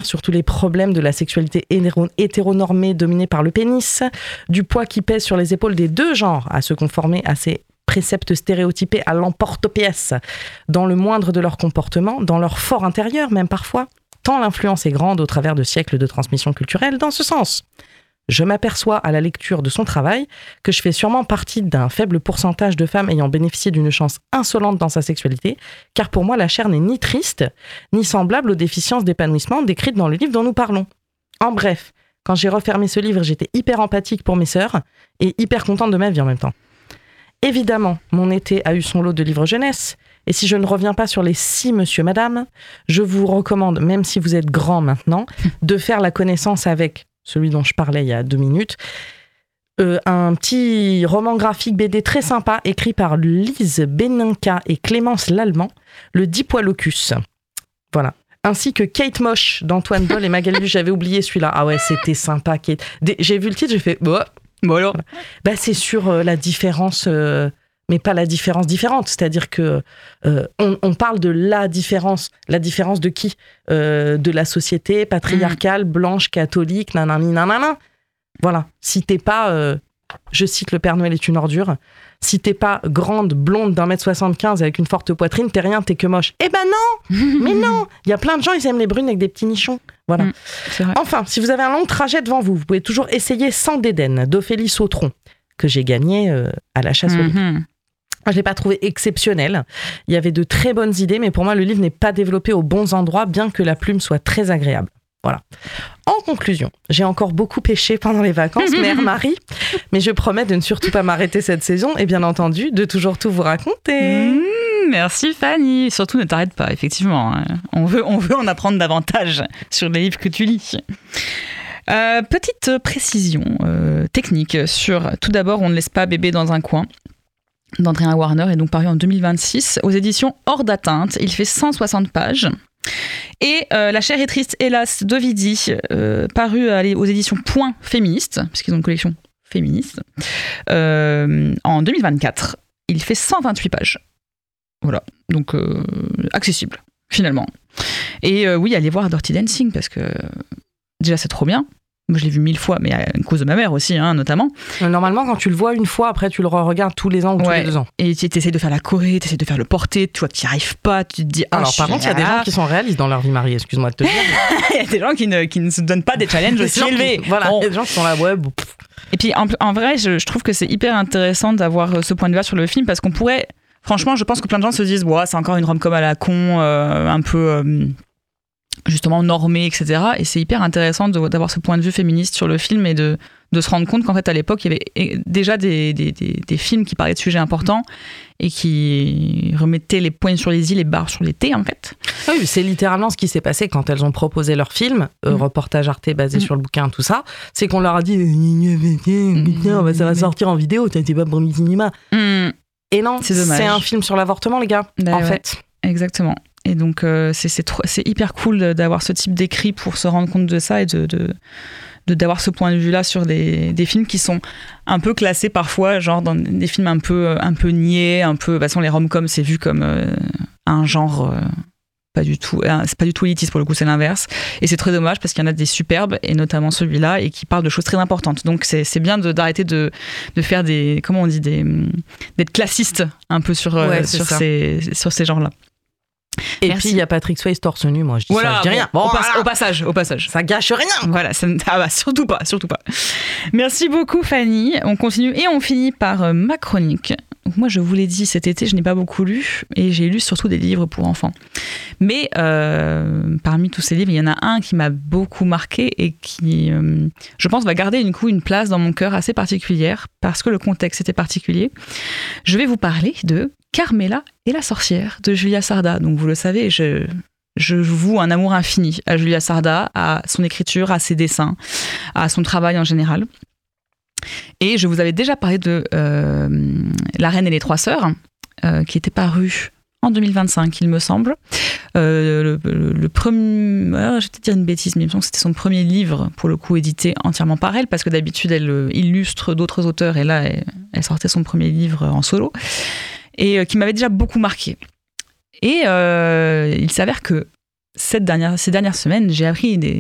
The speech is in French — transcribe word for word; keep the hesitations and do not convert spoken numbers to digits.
sur tous les problèmes de la sexualité hétéro- hétéronormée dominée par le pénis, du poids qui pèse sur les épaules des deux genres à se conformer à ces préceptes stéréotypés à l'emporte-pièce dans le moindre de leur comportement, dans leur fort intérieur même parfois, tant l'influence est grande au travers de siècles de transmission culturelle dans ce sens. Je m'aperçois à la lecture de son travail que je fais sûrement partie d'un faible pourcentage de femmes ayant bénéficié d'une chance insolente dans sa sexualité, car pour moi la chair n'est ni triste, ni semblable aux déficiences d'épanouissement décrites dans le livre dont nous parlons. En bref, quand j'ai refermé ce livre, j'étais hyper empathique pour mes sœurs et hyper contente de ma vie en même temps. Évidemment, mon été a eu son lot de livres jeunesse, et si je ne reviens pas sur les six monsieur, madame, je vous recommande, même si vous êtes grand maintenant, de faire la connaissance avec celui dont je parlais il y a deux minutes, euh, un petit roman graphique B D très sympa, écrit par Lise Benenka et Clémence Lallemand, Le Diplodocus. Voilà. Ainsi que Kate Moche d'Antoine Doll et Magali, j'avais oublié celui-là. Ah ouais, c'était sympa, Kate. J'ai vu le titre, j'ai fait... Bah, bon alors. Voilà. Bah, c'est sur euh, la différence... Euh, mais pas la différence différente, c'est-à-dire que euh, on, on parle de la différence. La différence de qui euh, de la société patriarcale, mmh. blanche, catholique, nanani, nanana. Voilà. Si t'es pas, euh, je cite Le Père Noël est une ordure, si t'es pas grande, blonde d'un mètre soixante-quinze avec une forte poitrine, t'es rien, t'es que moche. Eh ben non. Mais non. Il y a plein de gens, ils aiment les brunes avec des petits nichons. Voilà. Mmh, c'est vrai. Enfin, si vous avez un long trajet devant vous, vous pouvez toujours essayer Sang d'Éden d'Ophélie Sautron, que j'ai gagné euh, à la chasse aux livres. Mmh. Je ne l'ai pas trouvé exceptionnel. Il y avait de très bonnes idées, mais pour moi, le livre n'est pas développé aux bons endroits, bien que la plume soit très agréable. Voilà. En conclusion, j'ai encore beaucoup pêché pendant les vacances, mère Marie, mais je promets de ne surtout pas m'arrêter cette saison et bien entendu, de toujours tout vous raconter. Mmh, merci Fanny. Surtout ne t'arrête pas, effectivement. On veut, on veut en apprendre davantage sur les livres que tu lis. Euh, petite précision euh, technique sur, tout d'abord, On ne laisse pas bébé dans un coin, d'Andrea Warner, est donc paru en deux mille vingt-six aux éditions Hors d'atteinte. Il fait cent soixante pages. Et euh, La chair est triste, hélas, d'Ovidie, euh, paru aux éditions Point Féministe, puisqu'ils ont une collection féministe, euh, en deux mille vingt-quatre. Il fait cent vingt-huit pages. Voilà, donc euh, accessible, finalement. Et euh, oui, allez voir Dirty Dancing, parce que déjà, c'est trop bien. Moi, je l'ai vu mille fois, mais à cause de ma mère aussi, hein, notamment. Normalement, quand tu le vois une fois, après, tu le re-regardes tous les ans ou ouais. tous les deux ans. Et tu essaies de faire la choré, tu essaies de faire le porté, tu vois, tu n'y arrives pas, tu te dis... Ah, alors, par contre, il y a des gens qui sont réalistes dans leur vie mariée, excuse-moi de te dire. Il y a des gens qui ne, qui ne se donnent pas des challenges aussi élevés. Qui, voilà, il bon. y a des gens qui sont là, ouais... Bon. Et puis, en, en vrai, je, je trouve que c'est hyper intéressant d'avoir ce point de vue sur le film, parce qu'on pourrait... Franchement, je pense que plein de gens se disent, ouais, c'est encore une rom-com à la con, euh, un peu... Euh, justement normé, et cetera. Et c'est hyper intéressant de, d'avoir ce point de vue féministe sur le film et de, de se rendre compte qu'en fait, à l'époque, il y avait déjà des, des, des, des films qui parlaient de sujets importants et qui remettaient les points sur les i, les barres sur les t, en fait. Oui, c'est littéralement ce qui s'est passé quand elles ont proposé leur film, mmh. euh, reportage Arte basé mmh. sur le bouquin, tout ça. C'est qu'on leur a dit mmh. ça va sortir en vidéo, t'es pas pour le cinéma. Mmh. Et non, c'est, c'est un film sur l'avortement, les gars, bah, en ouais. fait. Exactement. Et donc, euh, c'est, c'est, trop, c'est hyper cool d'avoir ce type d'écrit pour se rendre compte de ça et de, de, de, d'avoir ce point de vue-là sur des, des films qui sont un peu classés parfois, genre dans des films un peu, un peu niais, un peu... De toute façon, les rom-coms, c'est vu comme euh, un genre... Euh, pas du tout, c'est pas du tout élitiste pour le coup, c'est l'inverse. Et c'est très dommage parce qu'il y en a des superbes, et notamment celui-là, et qui parle de choses très importantes. Donc c'est, c'est bien de, d'arrêter de, de faire des... Comment on dit des, d'être classiste un peu sur, ouais, euh, sur, ces, sur ces genres-là. Et Merci. Puis il y a Patrick Swayze torse nu, moi je dis voilà, ça, je dis bon, rien. Bon, au, pas, au passage, au passage. Ça gâche rien. Voilà, ça, ah bah, surtout pas, surtout pas. Merci beaucoup Fanny. On continue et on finit par euh, ma chronique. Donc, moi je vous l'ai dit, cet été je n'ai pas beaucoup lu et j'ai lu surtout des livres pour enfants. Mais euh, parmi tous ces livres, il y en a un qui m'a beaucoup marqué et qui, euh, je pense, va garder une, coup, une place dans mon cœur assez particulière parce que le contexte était particulier. Je vais vous parler de Carmela et la sorcière de Julia Sarda. Donc vous le savez, je, je voue un amour infini à Julia Sarda, à son écriture, à ses dessins, à son travail en général. Et je vous avais déjà parlé de euh, La Reine et les Trois Sœurs, euh, qui était paru en deux mille vingt-cinq, il me semble. Euh, le, le, le premier, alors, je vais te dire une bêtise, mais il me semble que c'était son premier livre, pour le coup, édité entièrement par elle, parce que d'habitude, elle euh, illustre d'autres auteurs, et là, elle, elle sortait son premier livre en solo. Et euh, qui m'avait déjà beaucoup marqué. Et euh, il s'avère que cette dernière, ces dernières semaines, j'ai appris des,